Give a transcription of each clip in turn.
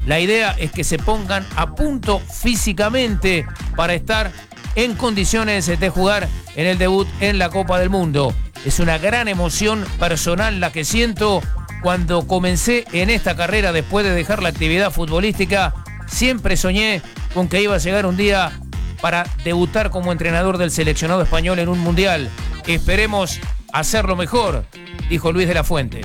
La idea es que se pongan a punto físicamente para estar en condiciones de jugar en el debut en la Copa del Mundo. Es una gran emoción personal la que siento cuando comencé en esta carrera después de dejar la actividad futbolística. Siempre soñé con que iba a llegar un día para debutar como entrenador del seleccionado español en un mundial. Esperemos hacerlo mejor, dijo Luis de la Fuente.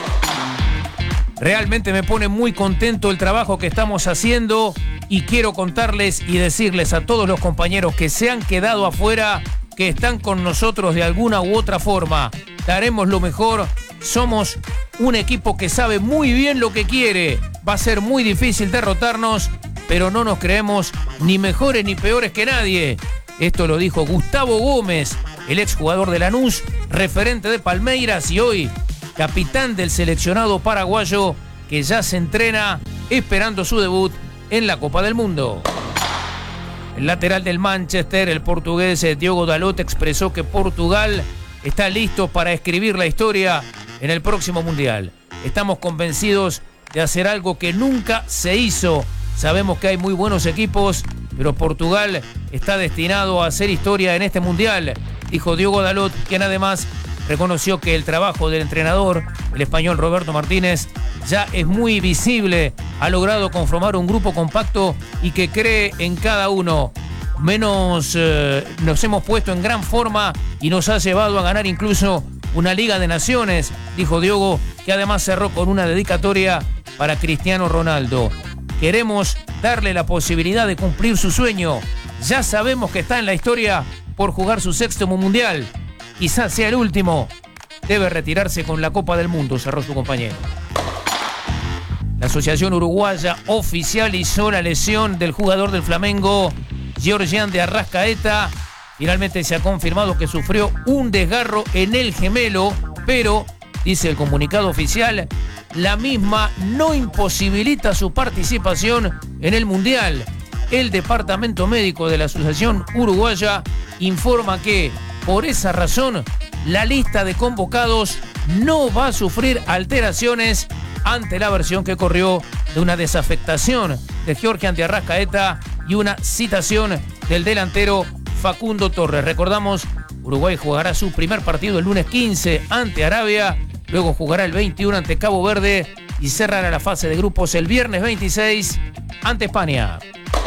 Realmente me pone muy contento el trabajo que estamos haciendo y quiero contarles y decirles a todos los compañeros que se han quedado afuera que están con nosotros de alguna u otra forma. Daremos lo mejor. Somos un equipo que sabe muy bien lo que quiere. Va a ser muy difícil derrotarnos, pero no nos creemos ni mejores ni peores que nadie. Esto lo dijo Gustavo Gómez, el exjugador de Lanús, referente de Palmeiras y hoy capitán del seleccionado paraguayo que ya se entrena esperando su debut en la Copa del Mundo. El lateral del Manchester, el portugués Diogo Dalot, expresó que Portugal está listo para escribir la historia en el próximo Mundial. Estamos convencidos de hacer algo que nunca se hizo. Sabemos que hay muy buenos equipos, pero Portugal está destinado a hacer historia en este Mundial, dijo Diogo Dalot, quien además reconoció que el trabajo del entrenador, el español Roberto Martínez, ya es muy visible. Ha logrado conformar un grupo compacto y que cree en cada uno. Nos hemos puesto en gran forma y nos ha llevado a ganar incluso una Liga de Naciones, dijo Diogo, que además cerró con una dedicatoria para Cristiano Ronaldo. Queremos darle la posibilidad de cumplir su sueño. Ya sabemos que está en la historia por jugar su 6º mundial. Quizás sea el último. Debe retirarse con la Copa del Mundo, cerró su compañero. La Asociación Uruguaya oficializó la lesión del jugador del Flamengo, Georgian de Arrascaeta. Finalmente se ha confirmado que sufrió un desgarro en el gemelo, pero, dice el comunicado oficial, la misma no imposibilita su participación en el Mundial. El departamento médico de la Asociación Uruguaya informa que, por esa razón, la lista de convocados no va a sufrir alteraciones ante la versión que corrió de una desafectación de Georgian de Arrascaeta y una citación del delantero Facundo Torres. Recordamos, Uruguay jugará su primer partido el lunes 15 ante Arabia, luego jugará el 21 ante Cabo Verde y cerrará la fase de grupos el viernes 26 ante España.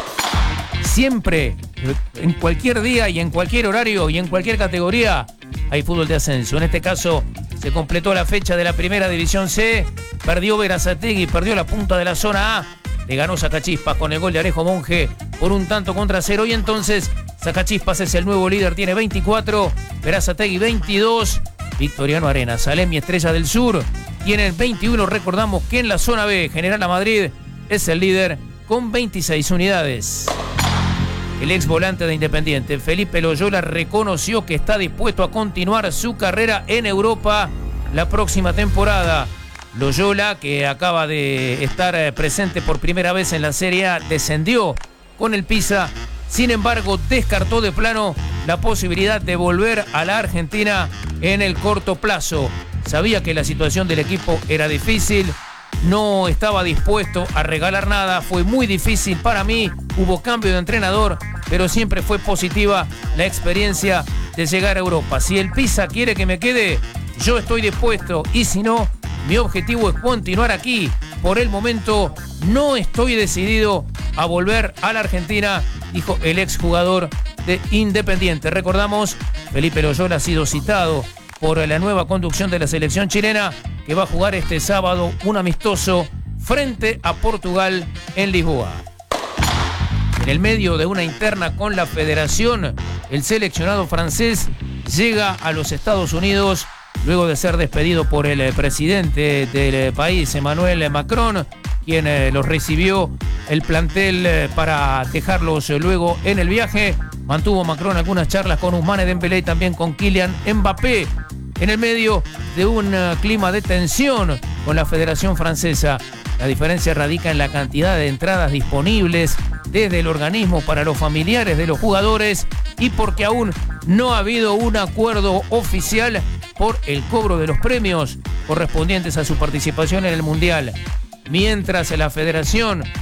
Siempre, en cualquier día y en cualquier horario y en cualquier categoría, hay fútbol de ascenso. En este caso, se completó la fecha de la Primera División C, perdió Berazategui, perdió la punta de la zona A, le ganó Sacachispas con el gol de Arejo Monge por 1-0 y entonces Sacachispas es el nuevo líder, tiene 24, Berazategui 22, Victoriano Arenas, Salem y Estrella del Sur tienen 21. Recordamos que en la zona B, General La Madrid es el líder con 26 unidades. El ex volante de Independiente, Felipe Loyola, reconoció que está dispuesto a continuar su carrera en Europa la próxima temporada. Loyola, que acaba de estar presente por primera vez en la Serie A, descendió con el Pisa. Sin embargo, descartó de plano la posibilidad de volver a la Argentina en el corto plazo. Sabía que la situación del equipo era difícil, no estaba dispuesto a regalar nada, fue muy difícil para mí, hubo cambio de entrenador, pero siempre fue positiva la experiencia de llegar a Europa. Si el Pisa quiere que me quede, yo estoy dispuesto, y si no, mi objetivo es continuar aquí. Por el momento no estoy decidido a volver a la Argentina, dijo el exjugador de Independiente. Recordamos, Felipe Loyola ha sido citado por la nueva conducción de la selección chilena, que va a jugar este sábado un amistoso frente a Portugal en Lisboa. En el medio de una interna con la federación, el seleccionado francés llega a los Estados Unidos luego de ser despedido por el presidente del país, Emmanuel Macron, quien los recibió el plantel para dejarlos luego en el viaje. Mantuvo Macron algunas charlas con Ousmane Dembélé y también con Kylian Mbappé, en el medio de un clima de tensión con la Federación Francesa. La diferencia radica en la cantidad de entradas disponibles desde el organismo para los familiares de los jugadores y porque aún no ha habido un acuerdo oficial por el cobro de los premios correspondientes a su participación en el Mundial. Mientras la Federación